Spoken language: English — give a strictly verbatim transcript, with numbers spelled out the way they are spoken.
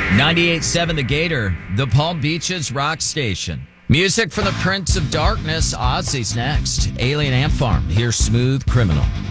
ninety-eight point seven The Gator, the Palm Beaches rock station. Music from the Prince of Darkness. Ozzy's next. Alien Ant Farm. Here's Smooth Criminal.